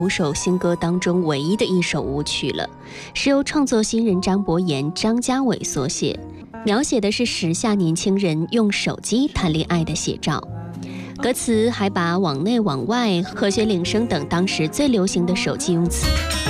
5首新歌当中唯一的一首舞曲了，是由创作新人张博言、张家伟所写，描写的是时下年轻人用手机谈恋爱的写照。歌词还把往内往外、和谐铃声等当时最流行的手机用词